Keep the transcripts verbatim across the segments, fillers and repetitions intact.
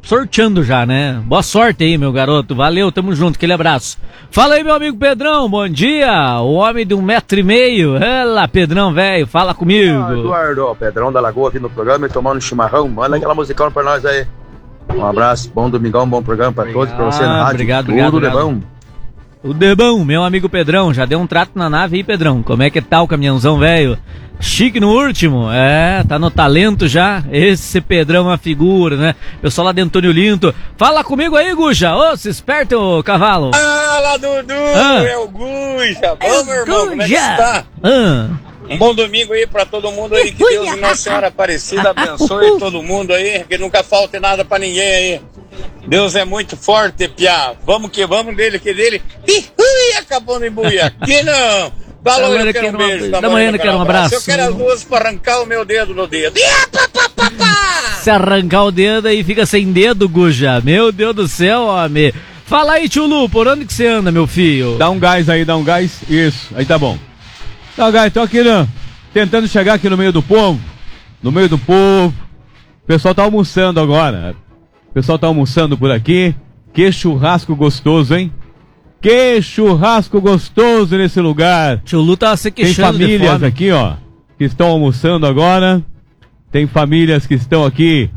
sorteando já, né? Boa sorte aí, meu garoto. Valeu, tamo junto, aquele abraço. Fala aí, meu amigo Pedrão, bom dia. O homem de um metro e meio. Ela, Pedrão, velho, fala comigo. Ah, Eduardo, ó, Pedrão da Lagoa aqui no programa e tomando chimarrão. Manda aquela musicão pra nós aí. Um abraço, bom domingão, bom programa pra todos, pra você na rádio. Obrigado, Tudo obrigado, de obrigado. bom. O Debão, meu amigo Pedrão, já deu um trato na nave aí, Pedrão. Como é que tá o caminhãozão, velho? Chique no último, é, tá no talento já. Esse Pedrão é uma figura, né? Pessoal lá de Antônio Linto. Fala comigo aí, Guja. Ô, se esperta, ô cavalo. Fala, Dudu, Ah. é o Guja. É Ô, o meu irmão, como é que Guja. tá? Ah. Um bom domingo aí pra todo mundo aí. Que Deus e Nossa Senhora Aparecida abençoe todo mundo aí. Que nunca falte nada pra ninguém aí. Deus é muito forte, piá. Vamos que vamos dele, que dele. Ih, ui, acabou de embuia. Aqui não. Da Da loira Loira eu quero um quero beijo. uma- da Morena quero um abraço. Eu quero as duas pra arrancar o meu dedo no dedo. Ih, pá, pá, pá, pá. Se arrancar o dedo aí fica sem dedo, Guja. Meu Deus do céu, homem. Fala aí, tio Lu, por onde que você anda, meu filho? Dá um gás aí, dá um gás. Isso, aí tá bom. Dá um gás, tô aqui, né? Tentando chegar aqui no meio do povo. No meio do povo. O pessoal tá almoçando agora. O pessoal tá almoçando por aqui. Que churrasco gostoso, hein? Que churrasco gostoso nesse lugar. Tio Lu tá se Tem queixando de famílias fome. aqui, ó, que estão almoçando agora. Tem famílias que estão aqui,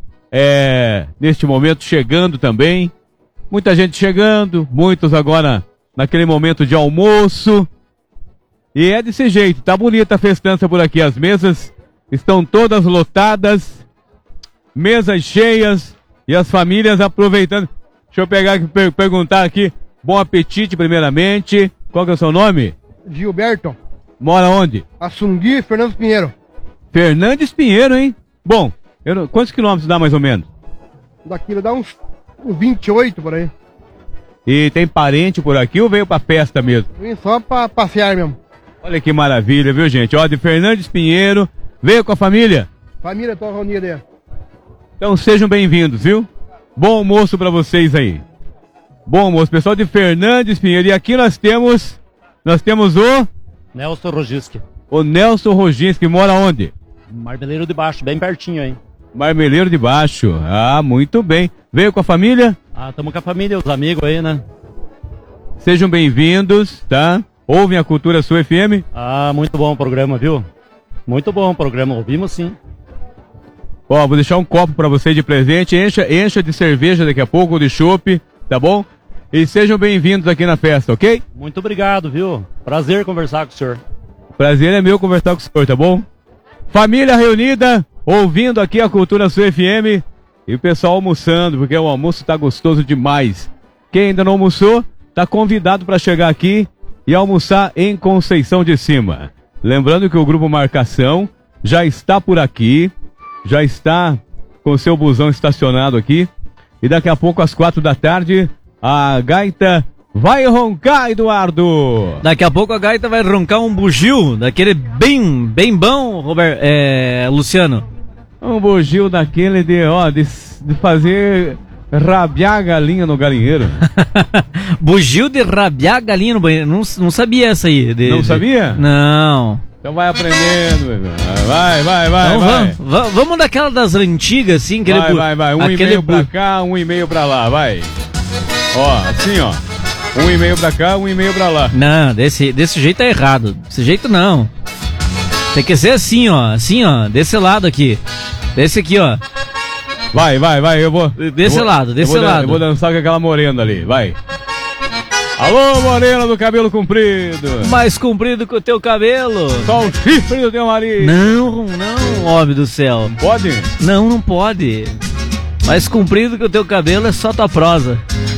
é, neste momento chegando também. Muita gente chegando, muitos agora naquele momento de almoço. E é desse jeito, tá bonita a festança por aqui. As mesas estão todas lotadas, mesas cheias e as famílias aproveitando. Deixa eu pegar aqui, per- perguntar aqui. Bom apetite, primeiramente. Qual que é o seu nome? Gilberto, Mora onde? Assungui, Fernando Pinheiro. Fernandes Pinheiro, hein? Bom, eu não- quantos quilômetros dá mais ou menos? Daqui dá uns, uns vinte e oito por aí. E tem parente por aqui ou veio pra festa mesmo? Vim só pra passear mesmo. Olha que maravilha, viu, gente? Ó, de Fernandes Pinheiro, veio com a família? Família toda reunida aí. Então sejam bem-vindos, viu? Bom almoço pra vocês aí. Bom almoço, pessoal de Fernandes Pinheiro. E aqui nós temos, nós temos o, Nelson Rogiski, o Nelson Roginski, que mora onde? Marmeleiro de Baixo, bem pertinho aí. Marmeleiro de Baixo. Ah, muito bem. Veio com a família? Ah, tamo com a família, os amigos aí, né? Sejam bem-vindos, tá? Ouvem a Cultura Sul F M? Ah, muito bom o programa, viu? Muito bom o programa, ouvimos sim. Ó, vou deixar um copo pra você de presente. Encha, encha de cerveja daqui a pouco, ou de chopp, tá bom? E sejam bem-vindos aqui na festa, ok? Muito obrigado, viu? Prazer conversar com o senhor. Prazer é meu conversar com o senhor, tá bom? Família reunida, ouvindo aqui a Cultura Sul F M. E o pessoal almoçando, porque o almoço tá gostoso demais. Quem ainda não almoçou, tá convidado para chegar aqui e almoçar em Conceição de Cima. Lembrando que o Grupo Marcação já está por aqui, já está com seu busão estacionado aqui. E daqui a pouco, às quatro da tarde, a gaita vai roncar, Eduardo! Daqui a pouco a gaita vai roncar um bugio, daquele bem, bem bom, Robert, é, Luciano. Um bugio daquele de, ó, de, de fazer rabiar a galinha no galinheiro. Bugio de rabiar galinha no banheiro. Não, não sabia essa aí. de- Não de- sabia? Não. Então vai aprendendo, bebê. Vai, vai, vai, Então vai. vamos, va- vamos daquela das antigas, assim. Aquele Vai, bu- vai, vai. Um aquele e-mail pra bu- cá, um e-mail pra lá, vai. Ó, assim, ó. Um e-mail pra cá, um e-mail pra lá. Não, desse, desse jeito é errado. Desse jeito não. Tem que ser assim, ó. Assim, ó. Desse lado aqui. Desse aqui, ó. Vai, vai, vai, eu vou. Desse eu vou- lado, desse eu vou dan- lado. Eu vou dançar com aquela morena ali, vai. Alô, morena do cabelo comprido. Mais comprido que o teu cabelo. Só o chifre do teu marido. Não, não, homem do céu. Pode? Não, não pode. Mais comprido que o teu cabelo é só tua prosa.